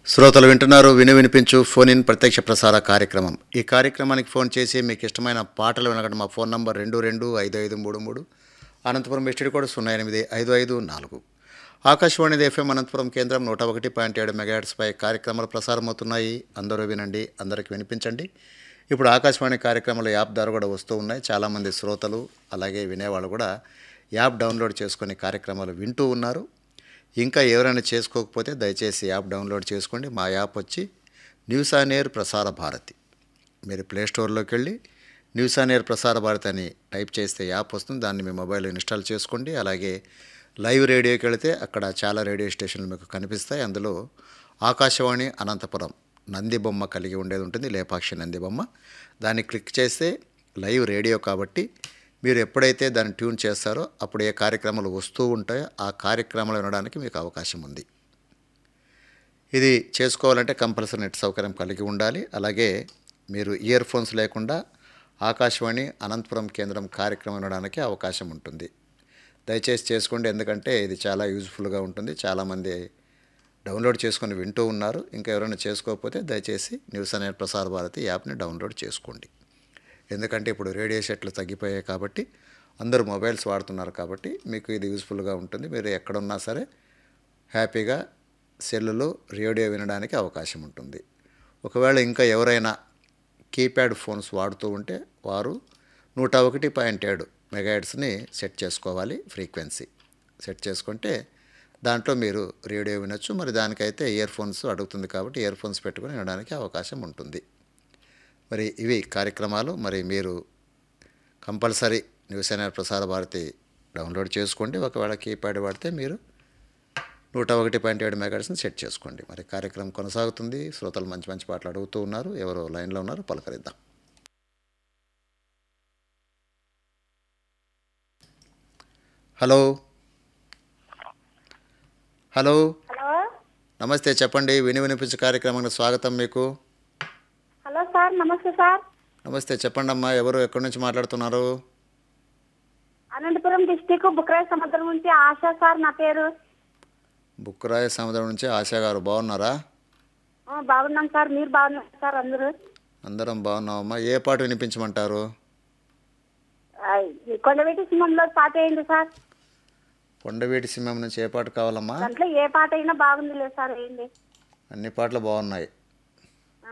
శ్రోతలు వింటున్నారు వినిపించు ఫోన్ ఇన్ ప్రత్యక్ష ప్రసార కార్యక్రమం. ఈ కార్యక్రమానికి ఫోన్ చేసి మీకు ఇష్టమైన పాటలు వినగండి. మా phone number 225533, Anantapuram STD code 08554. Akashvani FM Anantapuram కేంద్రం 101.7 మెగాహెర్ట్జ్పై కార్యక్రమాలు ప్రసారమవుతున్నాయి. అందరూ వినండి, అందరికీ వినిపించండి. ఇప్పుడు ఆకాశవాణి కార్యక్రమాలు యాప్ ద్వారా కూడా వస్తూ ఉన్నాయి. చాలామంది శ్రోతలు అలాగే వినేవాళ్ళు కూడా యాప్ డౌన్లోడ్ చేసుకొని కార్యక్రమాలు వింటూ ఉన్నారు. ఇంకా ఎవరైనా చేసుకోకపోతే దయచేసి యాప్ డౌన్లోడ్ చేసుకోండి. మా యాప్ వచ్చి news on air Prasar Bharati. మీరు ప్లేస్టోర్లోకి వెళ్ళి news on air Prasar Bharati అని టైప్ చేస్తే యాప్ వస్తుంది. దాన్ని మీ మొబైల్లో ఇన్స్టాల్ చేసుకోండి. అలాగే లైవ్ రేడియోకి వెళితే అక్కడ చాలా రేడియో స్టేషన్లు మీకు కనిపిస్తాయి. అందులో ఆకాశవాణి అనంతపురం నంది బొమ్మ కలిగి ఉండేది ఉంటుంది, లేపాక్షి నంది బొమ్మ. దాన్ని క్లిక్ చేస్తే లైవ్ రేడియో కాబట్టి మీరు ఎప్పుడైతే దాన్ని ట్యూన్ చేస్తారో అప్పుడు ఏ కార్యక్రమాలు వస్తూ ఉంటాయో ఆ కార్యక్రమాలు వినడానికి మీకు అవకాశం ఉంది. ఇది చేసుకోవాలంటే కంపల్సరీ నెట్ సౌకర్యం కలిగి ఉండాలి. అలాగే మీరు ఇయర్ ఫోన్స్ లేకుండా ఆకాశవాణి అనంతపురం కేంద్రం కార్యక్రమం వినడానికి అవకాశం ఉంటుంది. దయచేసి చేసుకోండి, ఎందుకంటే ఇది చాలా యూజ్ఫుల్గా ఉంటుంది. చాలామంది డౌన్లోడ్ చేసుకొని వింటూ ఉన్నారు. ఇంకా ఎవరైనా చేసుకోకపోతే దయచేసి న్యూస్ అనే ప్రసార భారతి యాప్ని డౌన్లోడ్ చేసుకోండి. ఎందుకంటే ఇప్పుడు రేడియో సెట్లు తగ్గిపోయాయి కాబట్టి అందరూ మొబైల్స్ వాడుతున్నారు కాబట్టి మీకు ఇది యూజ్ఫుల్గా ఉంటుంది. మీరు ఎక్కడున్నా సరే హ్యాపీగా సెల్లులో రేడియో వినడానికి అవకాశం ఉంటుంది. ఒకవేళ ఇంకా ఎవరైనా కీప్యాడ్ ఫోన్స్ వాడుతూ ఉంటే వారు 101.7 మెగాహెర్ట్జ్ని సెట్ చేసుకోవాలి. ఫ్రీక్వెన్సీ సెట్ చేసుకుంటే దాంట్లో మీరు రేడియో వినొచ్చు. మరి దానికైతే ఇయర్ ఫోన్స్ అడుగుతుంది కాబట్టి ఇయర్ ఫోన్స్ పెట్టుకొని వినడానికి అవకాశం ఉంటుంది. మరి ఇవి కార్యక్రమాలు. మరి మీరు కంపల్సరీ న్యూస్ అనే ప్రసార భారతి డౌన్లోడ్ చేసుకోండి. ఒకవేళ కీప్యాడ్ వాడితే మీరు 101.7 మెగాహెర్ట్జ్ని సెట్ చేసుకోండి. మరి కార్యక్రమం కొనసాగుతుంది. శ్రోతలు మంచి మంచి పాటలు అడుగుతూ ఉన్నారు. ఎవరో లైన్లో ఉన్నారు, పలకరిద్దాం. హలో హలో హలో నమస్తే, చెప్పండి. వినిపించే కార్యక్రమానికి స్వాగతం మీకు. హలో సార్, నమస్తే సార్. నమస్తే, చెప్పండి అమ్మా. ఎవరు ఎక్కడి నుంచి మాట్లాడుతున్నారు? అనంతపురం డిస్టిక్ బుక్రాయ సముద్రం నుంచి ఆశా సార్ నా పేరు. బుక్కరాయ సముద్రం నుంచి ఆశా గారు, బాగున్నారా? బాగున్నాం సార్, మీరు బాగున్నారు సార్? అందరం బాగున్నామమ్మా. ఏ పాట వినిపించమంటారు? కొండవీటి సింహంలో పాట అయింది సార్. కొండవీటి సింహం నుంచి ఏ పాట కావాలమ్మా? దాంట్లో ఏ పాట అయినా బాగుంది లేదు సార్, అయింది. అన్ని పాటలు బాగున్నాయి.